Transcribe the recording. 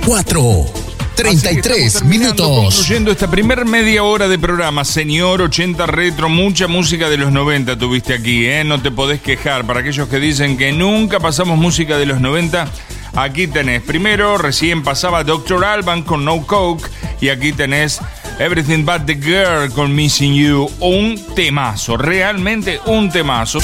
33 minutos. Concluyendo esta primer media hora de programa, señor 80 Retro, mucha música de los 90 tuviste aquí, no te podés quejar. Para aquellos que dicen que nunca pasamos música de los 90, aquí tenés. Primero, recién pasaba Dr. Alban con No Coke, y aquí tenés Everything But The Girl con Missing You. Un temazo, realmente un temazo.